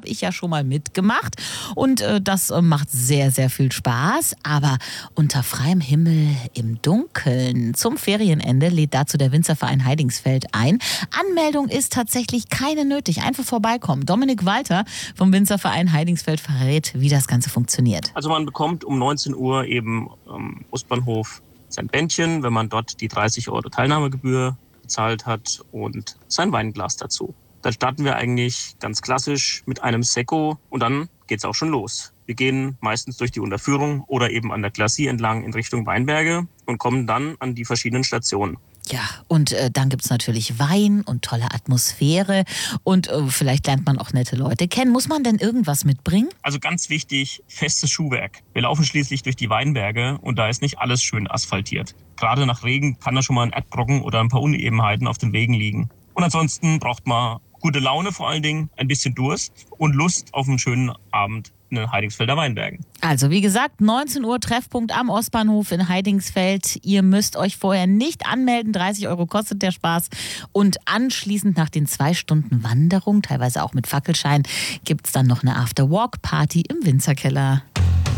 habe ich ja schon mal mitgemacht und das macht sehr, sehr viel Spaß. Aber unter freiem Himmel im Dunkeln zum Ferienende lädt dazu der Winzerverein Heidingsfeld ein. Anmeldung ist tatsächlich keine nötig. Einfach vorbeikommen. Dominik Walter vom Winzerverein Heidingsfeld verrät, wie das Ganze funktioniert. Also man bekommt um 19 Uhr eben am Ostbahnhof sein Bändchen, wenn man dort die 30 € Teilnahmegebühr bezahlt hat und sein Weinglas dazu. Dann starten wir eigentlich ganz klassisch mit einem Sekko und dann geht's auch schon los. Wir gehen meistens durch die Unterführung oder eben an der Glacis entlang in Richtung Weinberge und kommen dann an die verschiedenen Stationen. Ja, und dann gibt's natürlich Wein und tolle Atmosphäre und vielleicht lernt man auch nette Leute kennen. Muss man denn irgendwas mitbringen? Also ganz wichtig, festes Schuhwerk. Wir laufen schließlich durch die Weinberge und da ist nicht alles schön asphaltiert. Gerade nach Regen kann da schon mal ein Erdbrocken oder ein paar Unebenheiten auf den Wegen liegen. Und ansonsten braucht man gute Laune vor allen Dingen, ein bisschen Durst und Lust auf einen schönen Abend in den Heidingsfelder Weinbergen. Also wie gesagt, 19 Uhr Treffpunkt am Ostbahnhof in Heidingsfeld. Ihr müsst euch vorher nicht anmelden, 30 € kostet der Spaß. Und anschließend nach den 2 Stunden Wanderung, teilweise auch mit Fackelschein, gibt's dann noch eine After-Walk-Party im Winzerkeller.